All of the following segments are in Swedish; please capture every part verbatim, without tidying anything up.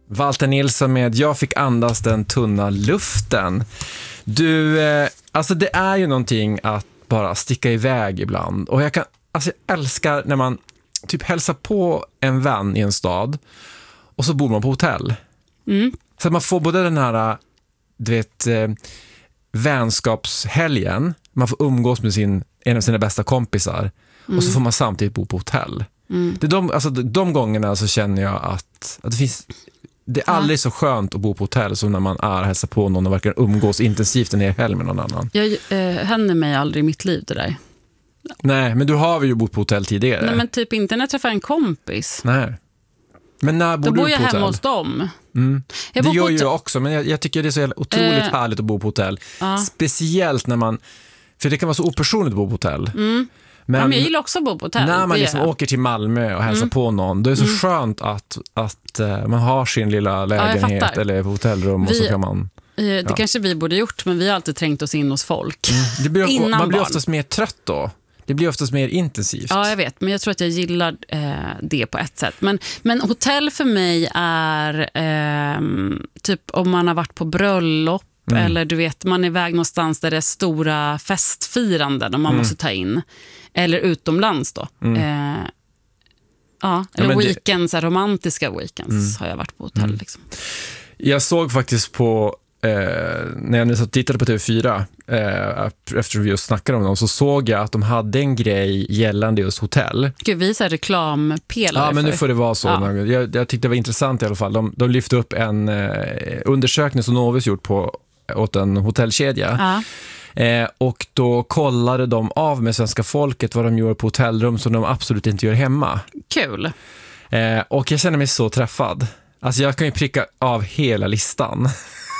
Walter Nilsson med Jag fick andas den tunna luften. Du, eh, alltså det är ju någonting att bara sticka iväg ibland. Och jag kan, alltså jag älskar när man typ hälsar på en vän i en stad och så bor man på hotell. Mm. Så att man får både den här, du vet, eh, vänskapshelgen, man får umgås med sin, en av sina bästa kompisar mm. och så får man samtidigt bo på hotell. Mm. Det är de, alltså de gångerna så känner jag att, att det finns, det är aldrig så skönt att bo på hotell som när man är hälsar på någon och verkar umgås intensivt en hel helg med någon annan. Jag eh, händer mig aldrig i mitt liv det där. Nej, men du har ju bott på hotell tidigare. Nej, men typ inte när jag träffar en kompis. Nej. Men när bor Då du bor på jag hotell? hemma hos dem. Mm. Jag det bor gör på ju hotell. jag också, men jag, jag tycker det är så jävla otroligt eh. härligt att bo på hotell. Ja. Speciellt när man, för det kan vara så opersonligt att bo på hotell. Mm. Men, ja, men jag gillar också att bo på hotell. När man det liksom åker till Malmö och hälsar mm. på någon, då är det så mm. skönt att, att uh, man har sin lilla lägenhet ja, eller hotellrum vi, och så kan man... Eh, det ja. kanske vi borde gjort, men vi har alltid trängt oss in hos folk. Mm. Det blir, Innan man blir barn. oftast mer trött då. Det blir oftast mer intensivt. Ja, jag vet. Men jag tror att jag gillar eh, det på ett sätt. Men, men hotell för mig är eh, typ om man har varit på bröllop mm. eller du vet, man är iväg någonstans där det är stora festfiranden och man mm. måste ta in. Eller utomlands då. Mm. Eh, ja, eller ja, weekends, det... romantiska weekends mm. har jag varit på hotell. Mm. Liksom. Jag såg faktiskt på Eh, när jag nu så tittade på T V fyra eh, efter vi just snackade om dem, så såg jag att de hade en grej gällande just hotell. Gud, vi är så här reklampelare. Ja, men för. nu får det vara så. Ja. Jag, jag tyckte det var intressant i alla fall. De, de lyfte upp en eh, undersökning som Novus gjort på, åt en hotellkedja. Ja. Eh, och då kollade de av med svenska folket vad de gör på hotellrum som de absolut inte gör hemma. Kul. Eh, och jag känner mig så träffad. Alltså jag kan ju pricka av hela listan.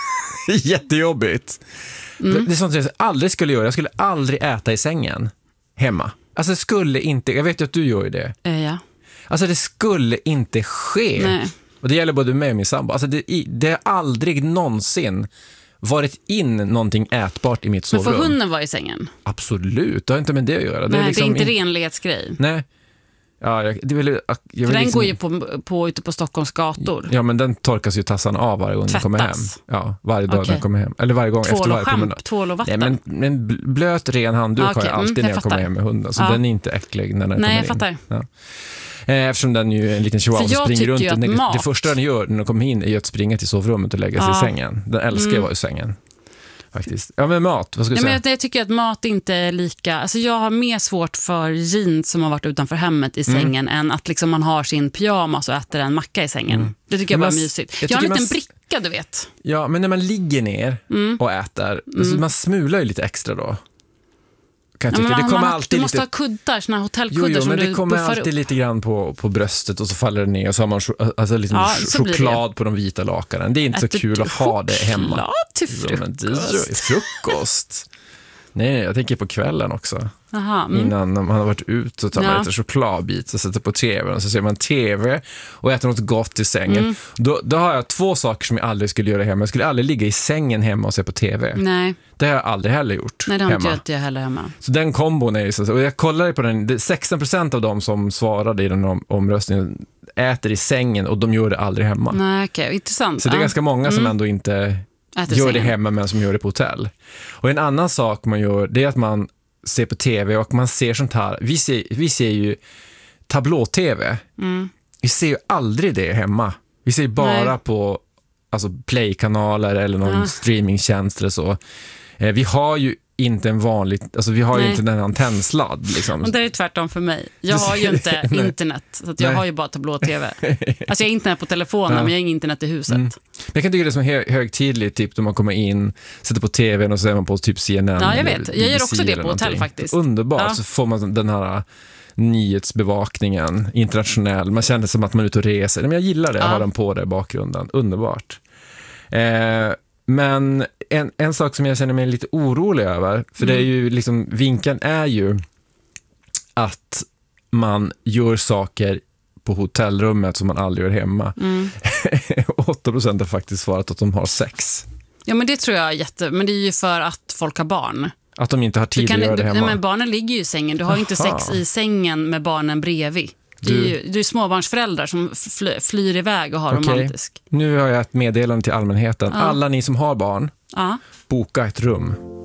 Jättejobbigt. Mm. Det är sånt jag aldrig skulle göra. Jag skulle aldrig äta i sängen hemma. Alltså det skulle inte, jag vet ju att du gör det. Uh, ja. Alltså det skulle inte ske. Nej. Och det gäller både mig och min sambo. Alltså det, det har aldrig någonsin varit in någonting ätbart i mitt sovrum. Men får hunden vara i sängen? Absolut, det har inte med det att göra. Nej, det är, liksom det är inte in... renlighetsgrej. Nej. Ja, jag, det vill, jag vill För den liksom... går ju på, på, ute på Stockholms gator. Ja, men den torkas ju tassan av varje gång den kommer hem. Ja, varje dag okay. den kommer hem. Eller varje gång tvål efter varje och promenad. Tvål och vatten. Nej, men, men blöt, ren handduk ah, okay. har jag alltid mm, när jag kommer hem med hunden. Så ja. den är inte äcklig när den Nej, kommer jag fattar. in. Ja. Eftersom den ju är en liten chihuahua som springer runt. Det, mat... det första den gör när den kommer in är att springa till sovrummet och lägga sig ja. i sängen. Den älskar mm. att vara i sängen. Faktiskt. Ja, men mat, vad ska du ja, säga? Men jag, jag tycker att mat inte är lika... Alltså jag har mer svårt för jeans som har varit utanför hemmet i sängen mm. än att liksom man har sin pyjamas och äter en macka i sängen. Mm. Det tycker jag bara är mysigt. Jag, jag har en liten man... bricka, du vet. Ja, men när man ligger ner mm. och äter, mm. alltså man smular ju lite extra då. Kan jag ja, man, det kommer man, alltid du måste lite... ha kuddar, såna hotellkuddar jo, jo, som men du det kommer buffar alltid upp. Lite grann på, på bröstet och så faller det ner och så har man alltså liksom ja, choklad på de vita lakanen. Det är inte Äter så kul att ha det hemma. Choklad till frukost? Ja, men det är frukost. Nej, nej, jag tänker på kvällen också. Aha, mm. Innan man har varit ut så tar man ja. lite chokladbit och sätter på tvn och så ser man tv och äter något gott i sängen. Mm. Då, då har jag två saker som jag aldrig skulle göra hemma. Jag skulle aldrig ligga i sängen hemma och se på tv. Nej. Det har jag aldrig heller gjort. Nej, det har hemma. inte jag heller hemma. Så den kombon är ju så. Och jag kollade på den. Det sexton procent av dem som svarade i den om, omröstningen äter i sängen och de gör det aldrig hemma. Nej, okej. Okay. Intressant. Så det är ja. ganska många som mm. ändå inte äter gör sängen. det hemma men som gör det på hotell. Och en annan sak man gör, det är att man ser på tv och man ser sånt här. Vi ser, vi ser ju tablå-tv. Mm. Vi ser ju aldrig det hemma. Vi ser bara Nej. på alltså play-kanaler eller någon ja. streamingtjänst eller så. Eh, vi har ju inte en vanlig, alltså vi har Nej. ju inte en antennsladd liksom. Och det är tvärtom för mig. Jag har ju inte internet, så att jag Nej. har ju bara tablå-tv. Alltså jag har internet på telefonen, ja. men jag har ingen internet i huset. Mm. Men jag kan tycka det är som hö- högtidligt, typ då man kommer in, sätter på tvn och så är man på typ C N N. Ja, jag vet. Jag gör också det på hotell faktiskt. Underbart, ja. så får man den här nyhetsbevakningen internationell. Man känner som att man är ute och reser. Men jag gillar det, jag ja. har den på där i bakgrunden. Underbart. Eh, men en, en sak som jag känner mig lite orolig över, för mm. det är ju liksom, vinkeln är ju att man gör saker på hotellrummet som man aldrig gör hemma. Mm. åtta procent har faktiskt svarat att de har sex. Ja, men det tror jag är jätte... Men det är ju för att folk har barn. Att de inte har tid kan, att göra det du, hemma. Nej, men barnen ligger ju i sängen. Du har ju inte sex i sängen med barnen bredvid. Det är ju det är småbarnsföräldrar som fly, flyr iväg och har okay. romantisk. Nu har jag ett meddelande till allmänheten. Ja. Alla ni som har barn, ja. boka ett rum.